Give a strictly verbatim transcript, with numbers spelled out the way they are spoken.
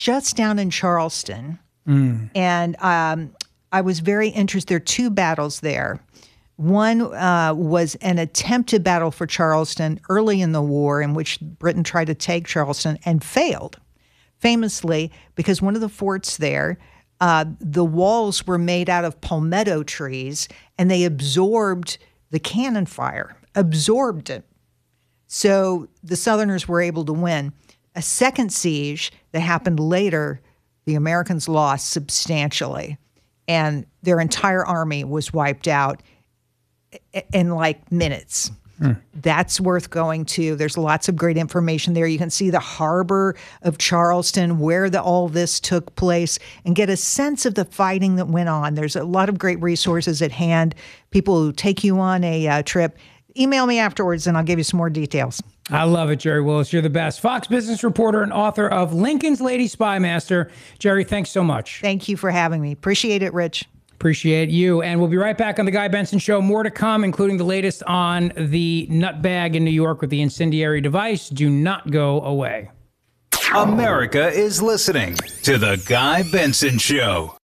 just down in Charleston. Mm. And um, I was very interested. There are two battles there. One uh, was an attempted battle for Charleston early in the war in which Britain tried to take Charleston and failed, famously because one of the forts there, uh, the walls were made out of palmetto trees, and they absorbed the cannon fire, absorbed it. So the Southerners were able to win. A second siege that happened later, the Americans lost substantially, and their entire army was wiped out in like minutes. Hmm. That's worth going to. There's lots of great information there. You can see the harbor of Charleston, where the, all this took place, and get a sense of the fighting that went on. There's a lot of great resources at hand. People who take you on a uh, trip. Email me afterwards, and I'll give you some more details. I love it, Jerry Willis. You're the best. Fox business reporter and author of Lincoln's Lady Spy Master. Jerry, thanks so much. Thank you for having me. Appreciate it, Rich. Appreciate you. And we'll be right back on The Guy Benson Show. More to come, including the latest on the nutbag in New York with the incendiary device. Do not go away. America is listening to The Guy Benson Show.